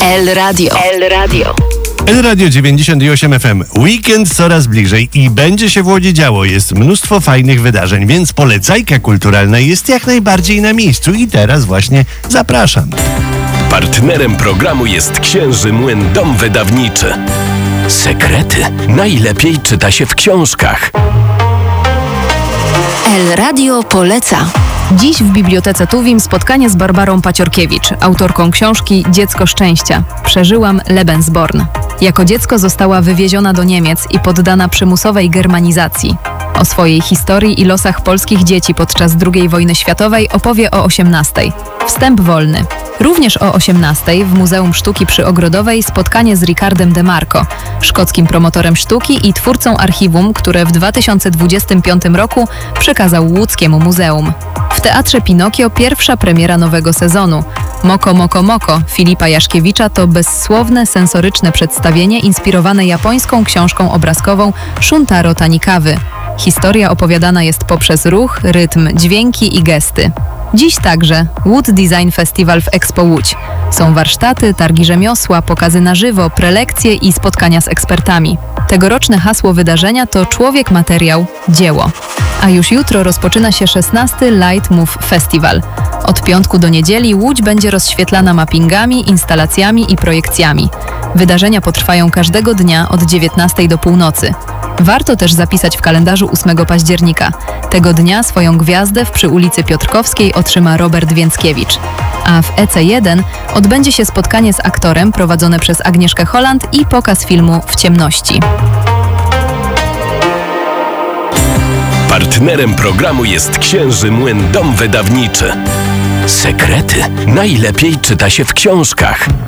El Radio. El Radio. El Radio 98 FM. Weekend coraz bliżej i będzie się w Łodzi działo. Jest mnóstwo fajnych wydarzeń, więc polecajka kulturalna jest jak najbardziej na miejscu i teraz właśnie zapraszam. Partnerem programu jest Księży Młyn Dom Wydawniczy. Sekrety najlepiej czyta się w książkach. El Radio poleca. Dziś w Bibliotece Tuwim spotkanie z Barbarą Paciorkiewicz, autorką książki Dziecko Szczęścia. Przeżyłam Lebensborn. Jako dziecko została wywieziona do Niemiec i poddana przymusowej germanizacji. O swojej historii i losach polskich dzieci podczas II wojny światowej opowie o 18:00. Wstęp wolny. Również o 18:00 w Muzeum Sztuki przy Ogrodowej spotkanie z Ricardem De Marco, szkockim promotorem sztuki i twórcą archiwum, które w 2025 roku przekazał łódzkiemu muzeum. W Teatrze Pinokio pierwsza premiera nowego sezonu. Moko Moko Moko Filipa Jaszkiewicza to bezsłowne, sensoryczne przedstawienie inspirowane japońską książką obrazkową Shuntaro Tanikawy. Historia opowiadana jest poprzez ruch, rytm, dźwięki i gesty. Dziś także Łódź Design Festival w Expo Łódź. Są warsztaty, targi rzemiosła, pokazy na żywo, prelekcje i spotkania z ekspertami. Tegoroczne hasło wydarzenia to Człowiek, materiał, dzieło. A już jutro rozpoczyna się 16. Light Move Festival. Od piątku do niedzieli Łódź będzie rozświetlana mappingami, instalacjami i projekcjami. Wydarzenia potrwają każdego dnia od 19:00 do północy. Warto też zapisać w kalendarzu 8 października. Tego dnia swoją gwiazdę przy ulicy Piotrkowskiej otrzyma Robert Więckiewicz. A w EC1 odbędzie się spotkanie z aktorem prowadzone przez Agnieszkę Holland i pokaz filmu W ciemności. Partnerem programu jest Księży Młyn Dom Wydawniczy. Sekrety najlepiej czyta się w książkach.